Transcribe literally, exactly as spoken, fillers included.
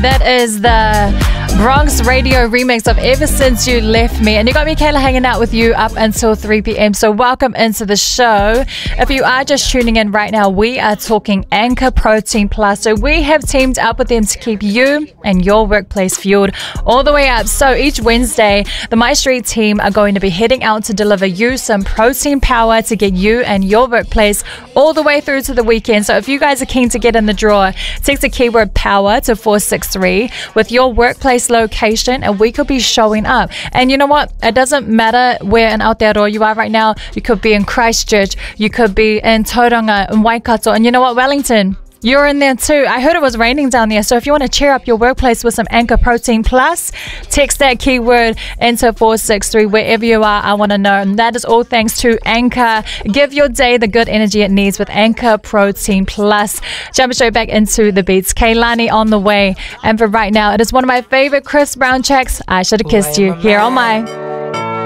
That is the Bronx Radio remix of Ever Since You Left Me. And you got me, Kayla, hanging out with you up until three p.m. So welcome into the show. If you are just tuning in right now, we are talking Anchor Protein Plus. So we have teamed up with them to keep you and your workplace fueled all the way up. So each Wednesday, the My Street team are going to be heading out to deliver you some protein power to get you and your workplace all the way through to the weekend. So if you guys are keen to get in the draw, text the keyword power to four six three with your workplace location and we could be showing up. And you know what? It doesn't matter where in Aotearoa you are right now. You could be in Christchurch, you could be in Tauranga, in Waikato, and you know what? Wellington. You're in there too. I heard it was raining down there. So if you want to cheer up your workplace with some Anchor Protein Plus, text that keyword into four six three wherever you are. I want to know. And that is all thanks to Anchor. Give your day the good energy it needs with Anchor Protein Plus. Jumping straight back into the beats. Keilani on the way. And for right now, it is one of my favorite Chris Brown tracks. I Should Have Kissed You here on My